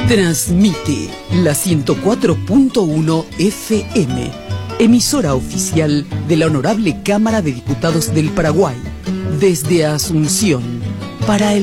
Transmite la 104.1 FM, emisora oficial de la Honorable Cámara de Diputados del Paraguay, desde Asunción, para el